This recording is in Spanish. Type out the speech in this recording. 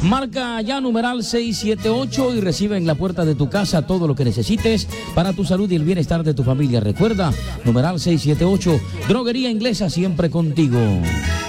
Marca ya numeral 678 y recibe en la puerta de tu casa todo lo que necesites para tu salud y el bienestar de tu familia. Recuerda, numeral 678, Droguería Inglesa, siempre contigo.